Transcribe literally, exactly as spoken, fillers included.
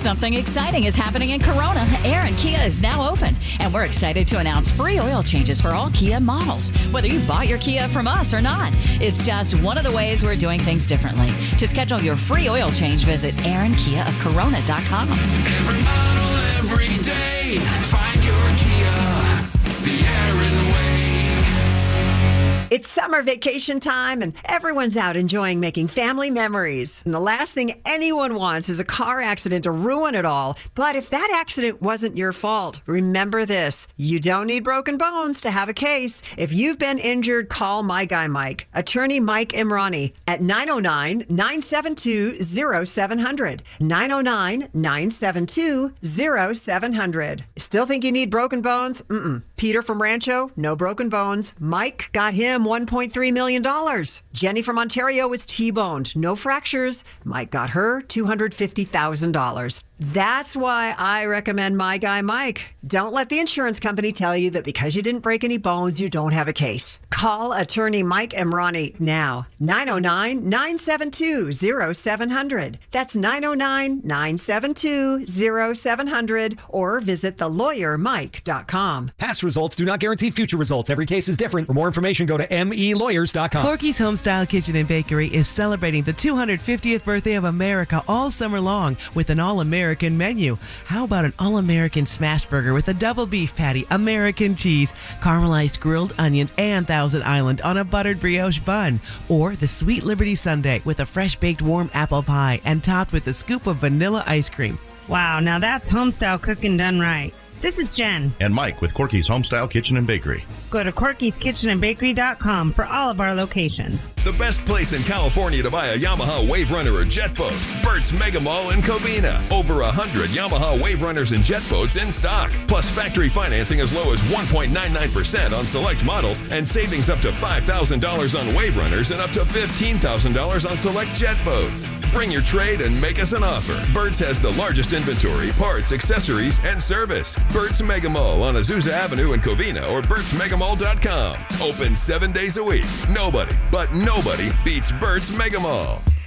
Something exciting is happening in Corona. Aaron Kia is now open, and we're excited to announce free oil changes for all Kia models, whether you bought your Kia from us or not. It's just one of the ways we're doing things differently. To schedule your free oil change, visit aaron kia of corona dot com. Every model, every day, find your Kia, the Aaron way. It's summer vacation time, and everyone's out enjoying making family memories. And the last thing anyone wants is a car accident to ruin it all. But if that accident wasn't your fault, remember this. You don't need broken bones to have a case. If you've been injured, call My Guy Mike, attorney Mike Imrani, at nine oh nine, nine seven two, oh seven hundred. nine oh nine, nine seven two, oh seven hundred. Still think you need broken bones? Mm-mm. Peter from Rancho, no broken bones. Mike got him one point three million dollars. Jenny from Ontario was T-boned. No fractures. Mike got her two hundred fifty thousand dollars. That's why I recommend My Guy Mike. Don't let the insurance company tell you that because you didn't break any bones, you don't have a case. Call attorney Mike Imrani now. nine oh nine, nine seven two, oh seven hundred. That's nine oh nine, nine seven two, oh seven hundred, or visit the lawyer mike dot com. Past results do not guarantee future results. Every case is different. For more information, go to m e lawyers dot com. Corky's Homestyle Kitchen and Bakery is celebrating the two hundred fiftieth birthday of America all summer long with an all-American menu. How about an all-American smash burger with a double beef patty, American cheese, caramelized grilled onions, and Thousand Island on a buttered brioche bun? Or the Sweet Liberty Sundae with a fresh-baked warm apple pie and topped with a scoop of vanilla ice cream. Wow, now that's homestyle cooking done right. This is Jen. And Mike with Corky's Homestyle Kitchen and Bakery. Go to corkys kitchen and bakery dot com for all of our locations. The best place in California to buy a Yamaha Wave Runner or jet boat. Bert's Mega Mall in Covina. Over a hundred Yamaha Wave Runners and jet boats in stock. Plus factory financing as low as one point nine nine percent on select models and savings up to five thousand dollars on Wave Runners and up to fifteen thousand dollars on select jet boats. Bring your trade and make us an offer. Bert's has the largest inventory, parts, accessories, and service. Bert's Mega Mall on Azusa Avenue in Covina or berts mega mall dot com. Open seven days a week. Nobody, but nobody beats Bert's Mega Mall.